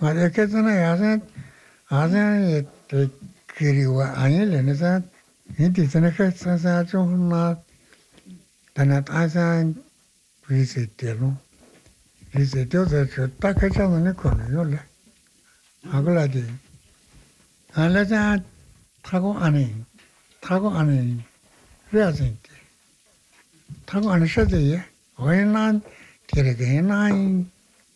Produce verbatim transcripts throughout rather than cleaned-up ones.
Ada ketana yasan ada kiriwa anil ne sa hindi sana ka sa sa cho na tanat asan visitelo visitelo da ta ka cha ne ko ne yo le agla de ala sa 타고 안에 타고 안에 그래야지 타고 안에 쉬어야지 왜난 되게 나이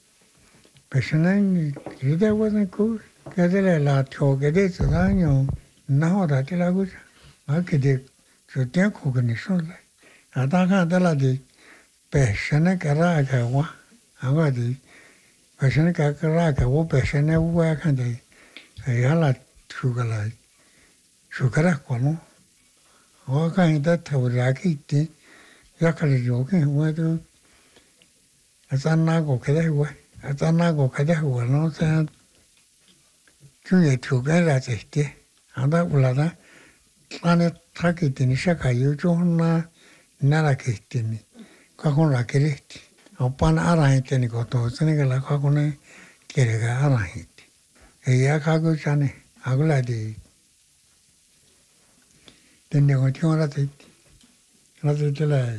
배신은 이제 wasn't cool 그들의 라 토게 되잖아요 나와다 되라고 아 그게 저때 거기는 손래 아다가 달라지 배신을 가라가 와 아가지 배신을 가라가 와 배신을 와 간데 야라 죽을라 죽어라 거노 어가인다 타오라기 있지 약간의 요게 와도 아산나고 그래 와 아산나고 그래 와노 사 중에 죽어라 됐지 안다 올라다 안에 타기 되니 시작하여 좋나 나라게 있더니 가고라 그랬지 오빠는 알아했더니 것도 쓰니까 가고는 걔가 알아했지 에야 가고 전에 아글라디 tengo que ahora te la te la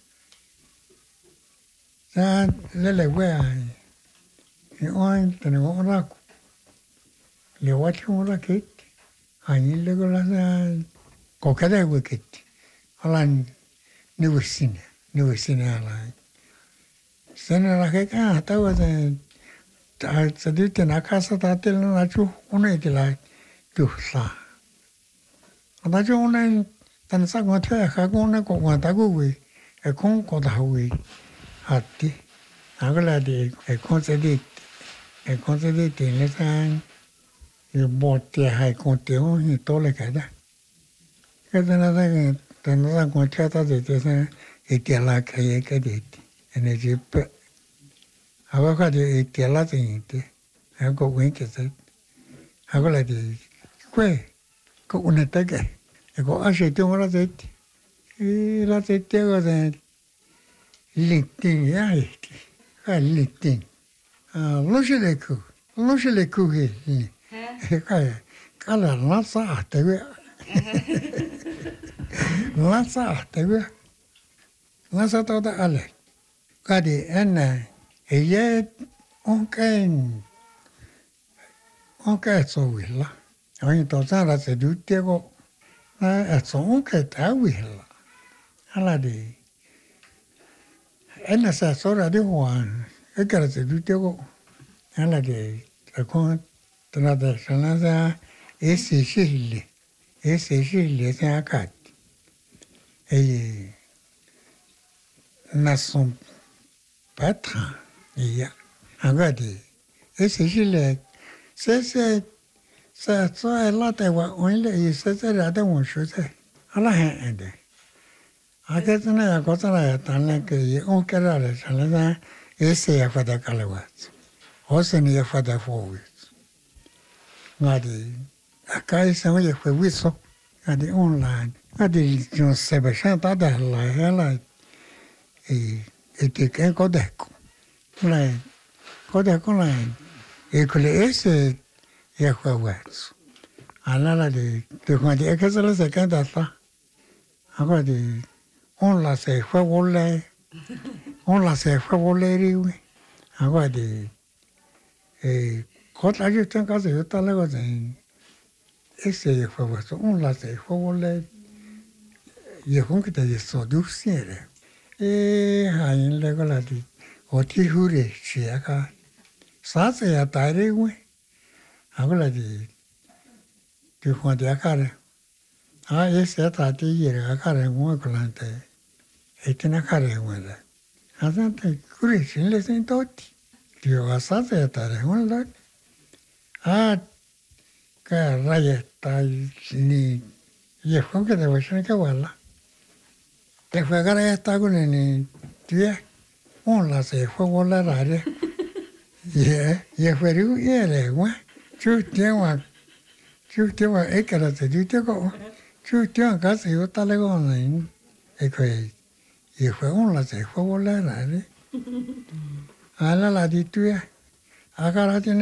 ya le le wea y hoy tenemos una le voy a echar una kit ahí le go la coca de wicket ala ni wisina ni wisina ala sena la que ah estaba de se dice na casa ta te la chu una de la chu sa 아주 오늘 단사 같아 하고 오늘 거 왔다고 왜 에콘 거다 왜 하티 아글라디 에콘세디 에콘세디 되는 이 못에 할 건데요 이 돌아가다 그래서 나가 단사 같아 되서 이때라 가야 되지 에너지 아가가지 이때라 되는데 하고 wen께서 아글라디 꽤 có una taga ego ashe te ora det e la te te ora lintin ya este ha lintin ah lo se le ku lo se le ku he he ka kala la sa te we la sa te we la sa to da ale ka di ana e ye on kan on ka so we la Ogni cosa la seduta go a sono che ta willa alla di e na sa sora di one e che la seduta go alla di la con tra da sanasa e si sceglie e si sceglie se a cat e na son patra ia agadi e si sceglie se se sa sa la te wa on le i sa sa ra de won shu te ala han en de a ke tna ya ko tna ya tan le ke i on ke ra le sa la na e se ya fa da ka le wa o se ni ya fa da fo wi nga di a ka i sa ye fo wi so nga di online nga di jo se ba sha ta da la ya la e e te ke ko de ko la ko de ko la e ko le ese ya fue bueno. Ala la de de cuando es que se le saca de esta. Ahora de on la se fue volé. On la se fue volé riwe. Ahora de eh cosa yo tengo que hacer tal cosa en ese fue bueno. On la se fue volé. Y con que te hizo dulce. Eh, ahí le go la de o ti hure si acá. Sa se ya tare we. Ahora de de Juan de Acare. Ah, ese está de ir a Acare muy colante. Este na Acare muy. Asante curioso le siento. Dio asate tare muy la. Ah, que raya está ni y fue que debe ser que wala. Te fue que ya está con ni tía. Un la se fue wala rare. Yeah, y fue ru y le gua. Chú tiếng mà chú tiếng mà ấy cái là chú tiếng có chú tiếng cái gì đó ta lấy con này ấy cái gì phải không là sẽ không có lấy lại đấy à là là đi tuyệt à cái là